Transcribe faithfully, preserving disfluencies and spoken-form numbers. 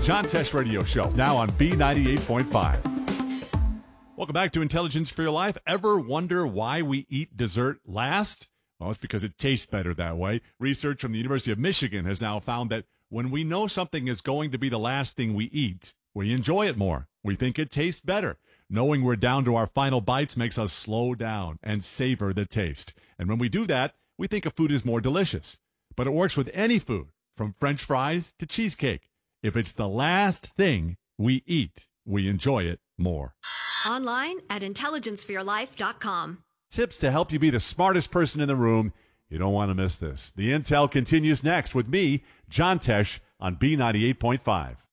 John Tesh Radio Show, now on B ninety-eight point five. Welcome back to Intelligence for Your Life. Ever wonder why we eat dessert last? Well, it's because it tastes better that way. Research from the University of Michigan has now found that when we know something is going to be the last thing we eat, we enjoy it more. We think it tastes better. Knowing we're down to our final bites makes us slow down and savor the taste. And when we do that, we think a food is more delicious. But it works with any food, from French fries to cheesecake. If it's the last thing we eat, we enjoy it more. Online at intelligence for your life dot com. Tips to help you be the smartest person in the room. You don't want to miss this. The Intel continues next with me, John Tesh, on B ninety-eight point five.